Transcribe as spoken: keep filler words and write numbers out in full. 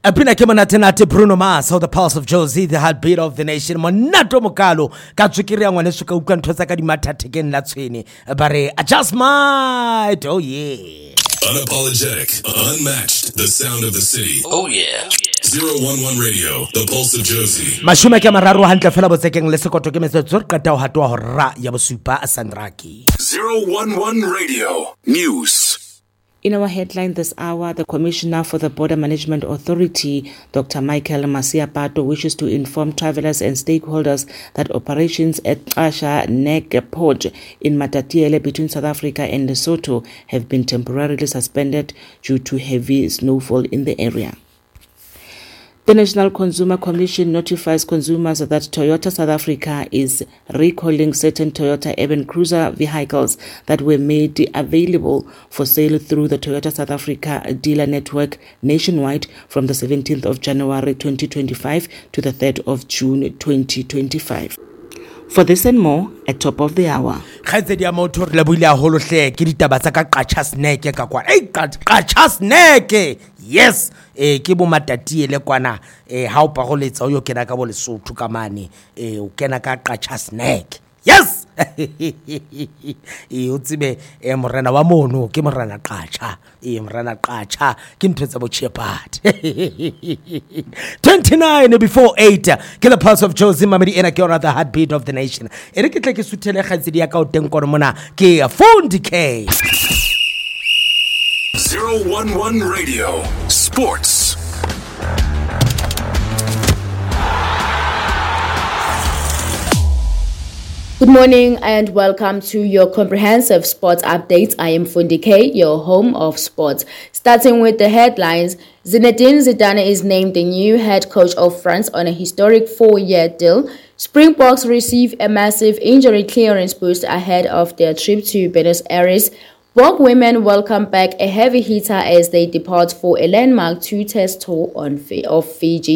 Apina ke monate nate Bruno Mars, how the pulse of Josie, the heartbeat of the nation. Monato mokalo ka tsukiri ya ngwane suka utlwa ntho tsa ka di mathateken la tshwene. Bare I just might. Oh yeah. Unapologetic, unmatched, the sound of the city. Oh yeah. zero one one Radio, the pulse of Josie. Mashuma ke mararo hantle fela botsekeng le sekoto ke metsotso re qeta ho hatwa ho ra ya bosupa a Sandraki. zero one one Radio, news. In our headline this hour, the Commissioner for the Border Management Authority, Doctor Michael Masiapato, wishes to inform travelers and stakeholders that operations at Xasha Nek Port in Matatiele between South Africa and Lesotho have been temporarily suspended due to heavy snowfall in the area. The National Consumer Commission notifies consumers that Toyota South Africa is recalling certain Toyota urban cruiser vehicles that were made available for sale through the Toyota South Africa dealer network nationwide from the seventeenth of January twenty twenty-five to the third of June twenty twenty-five. For this and more, at top of the hour. Khaitsedi ya motor le buile a holo hle ke ditaba tsa ka qacha snack ka kwa. Ei qacha snack. Yes, eh ke bo matati ele kwana eh ha o pa go letsa o yo kena ka bo Lesotho ka mane eh o kena ka qacha snack. Yes. E o tsebe e morena wa mono ke morena qacha e morena qacha ke ntwe tsa bo Shepherd. twenty-nine before eight ke the pulse of Josie Mamedi ena ke ona the heartbeat of the nation. E re ke tle ke suthele khatsedi ya ka o teng kono mona ke Fundi K. zero one one Radio, sports. Good morning and welcome to your comprehensive sports updates. I am Fundi K, your home of sports. Starting with the headlines, Zinedine Zidane is named the new head coach of France on a historic four-year deal. Springboks receive a massive injury clearance boost ahead of their trip to Buenos Aires. Bog women welcome back a heavy hitter as they depart for a landmark two-test tour on of Fiji.